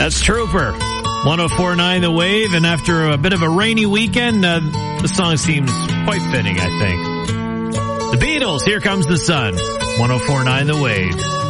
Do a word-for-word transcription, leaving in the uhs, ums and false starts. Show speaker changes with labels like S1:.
S1: That's Trooper. one oh four point nine The Wave, and after a bit of a rainy weekend, uh, the song seems quite fitting, I think. The Beatles, Here Comes the Sun. one oh four point nine The Wave.